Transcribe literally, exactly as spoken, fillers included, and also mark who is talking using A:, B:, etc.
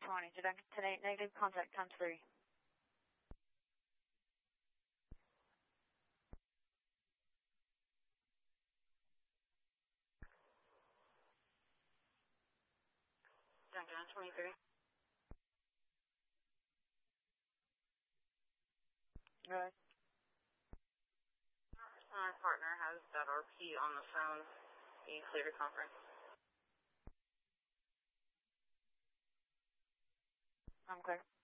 A: twenty. Today, negative contact times three. Duncan twenty-three. Right. My partner has that R P on the phone. Being clear to conference. I'm clear.